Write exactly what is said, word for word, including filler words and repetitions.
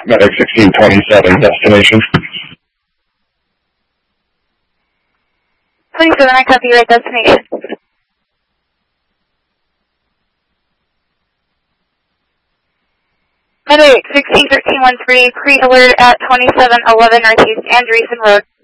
Medic sixteen twenty-seven, destination. twenty-seven, I copy your destination. Medic sixteen thirteen one three, pre-alert at twenty-seven eleven Northeast Andreessen Road.